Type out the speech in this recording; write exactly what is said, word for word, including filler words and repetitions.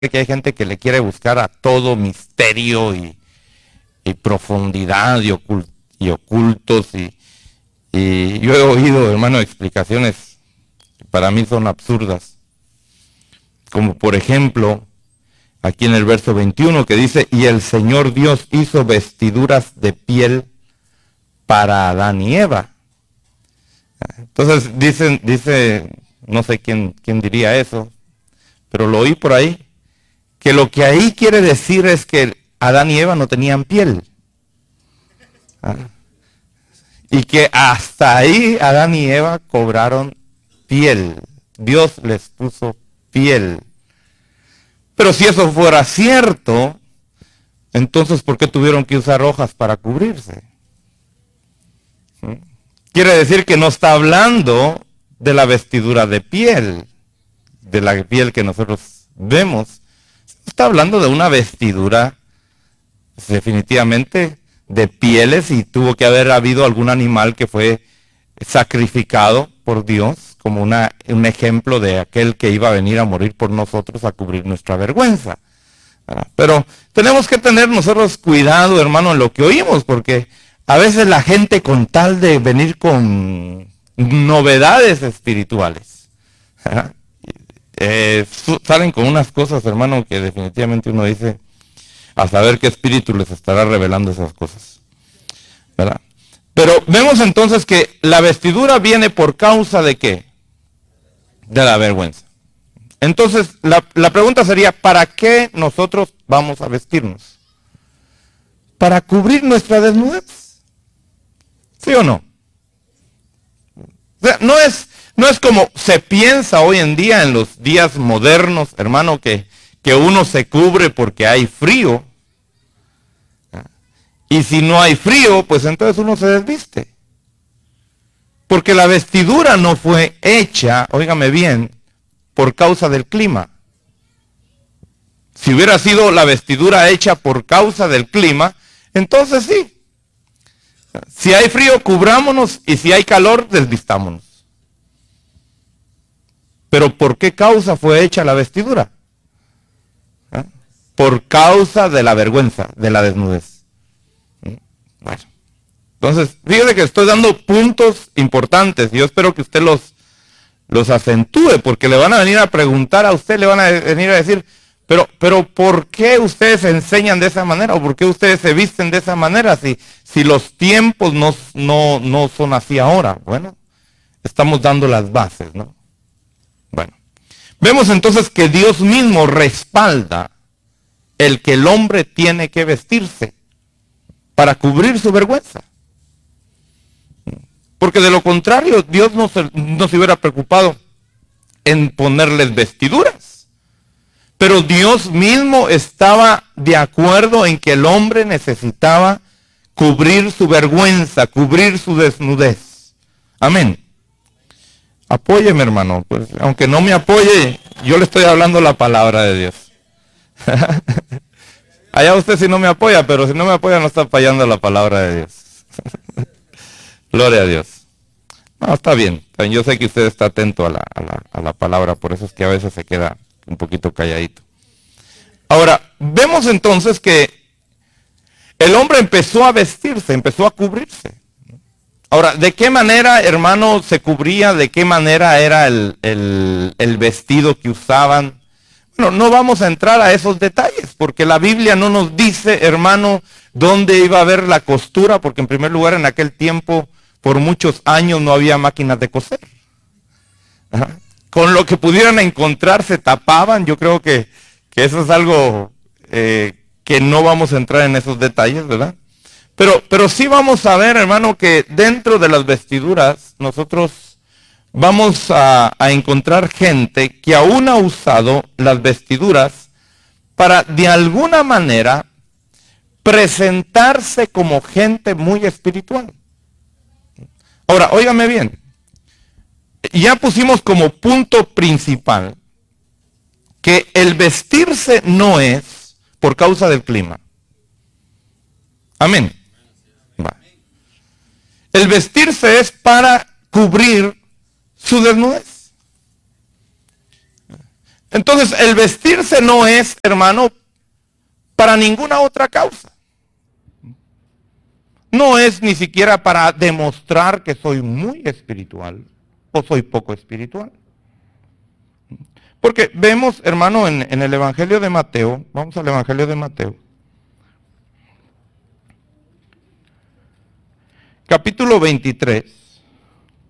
que hay gente que le quiere buscar a todo misterio y, y profundidad y, ocult, y ocultos y, y yo he oído, hermano, explicaciones que para mí son absurdas, como por ejemplo aquí en el verso veintiuno que dice: y el Señor Dios hizo vestiduras de piel para Adán y Eva. Entonces dicen, dice, no sé quién, quién diría eso, pero lo oí por ahí, que lo que ahí quiere decir es que Adán y Eva no tenían piel. ¿Ah? Y que hasta ahí Adán y Eva cobraron piel. Dios les puso piel. Pero si eso fuera cierto, entonces ¿por qué tuvieron que usar hojas para cubrirse? ¿Mm? Quiere decir que no está hablando de la vestidura de piel, de la piel que nosotros vemos. Está hablando de una vestidura definitivamente de pieles, y tuvo que haber habido algún animal que fue sacrificado por Dios como una, un ejemplo de aquel que iba a venir a morir por nosotros a cubrir nuestra vergüenza. Pero tenemos que tener nosotros cuidado, hermano, en lo que oímos, porque a veces la gente, con tal de venir con novedades espirituales, eh, salen con unas cosas, hermano, que definitivamente uno dice, a saber qué espíritu les estará revelando esas cosas, ¿verdad? Pero vemos entonces que la vestidura viene por causa de ¿qué? De la vergüenza. Entonces, la, la pregunta sería, ¿para qué nosotros vamos a vestirnos? ¿Para cubrir nuestra desnudez? ¿Sí o no? O sea, no es, no es como se piensa hoy en día, en los días modernos, hermano, que, que uno se cubre porque hay frío. Y si no hay frío, pues entonces uno se desviste. Porque la vestidura no fue hecha, óigame bien, por causa del clima. Si hubiera sido la vestidura hecha por causa del clima, entonces sí. Si hay frío, cubrámonos, y si hay calor, desvistámonos. Pero ¿por qué causa fue hecha la vestidura? ¿Eh? Por causa de la vergüenza, de la desnudez. ¿Eh? Bueno, entonces, fíjese que estoy dando puntos importantes, y yo espero que usted los, los acentúe, porque le van a venir a preguntar a usted, le van a venir a decir, Pero, pero ¿por qué ustedes enseñan de esa manera? ¿O por qué ustedes se visten de esa manera? Si, si los tiempos no, no, no son así ahora. Bueno, estamos dando las bases, ¿no? Bueno, vemos entonces que Dios mismo respalda el que el hombre tiene que vestirse para cubrir su vergüenza. Porque de lo contrario, Dios no se, no se hubiera preocupado en ponerles vestiduras. Pero Dios mismo estaba de acuerdo en que el hombre necesitaba cubrir su vergüenza, cubrir su desnudez. Amén. Apóyeme, hermano. Pues, aunque no me apoye, yo le estoy hablando la palabra de Dios. Allá usted si no me apoya, pero si no me apoya no está fallando la palabra de Dios. Gloria a Dios. No, está bien. Yo sé que usted está atento a la, a la, a la palabra, por eso es que a veces se queda un poquito calladito. Ahora, vemos entonces que el hombre empezó a vestirse, empezó a cubrirse. Ahora, ¿de qué manera, hermano, se cubría? ¿De qué manera era el, el, el vestido que usaban? Bueno, no vamos a entrar a esos detalles, porque la Biblia no nos dice, hermano, dónde iba a haber la costura, porque en primer lugar en aquel tiempo, por muchos años no había máquinas de coser. Ajá. Con lo que pudieran encontrar se tapaban. Yo creo que, que eso es algo eh, que no vamos a entrar en esos detalles, ¿verdad? Pero, pero sí vamos a ver, hermano, que dentro de las vestiduras nosotros vamos a, a encontrar gente que aún ha usado las vestiduras para de alguna manera presentarse como gente muy espiritual. Ahora, óigame bien. Ya pusimos como punto principal que el vestirse no es por causa del clima. Amén. Va. El vestirse es para cubrir su desnudez. Entonces, el vestirse no es, hermano, para ninguna otra causa. No es ni siquiera para demostrar que soy muy espiritual o soy poco espiritual. Porque vemos, hermano, en, en el Evangelio de Mateo, vamos al Evangelio de Mateo, capítulo veintitrés.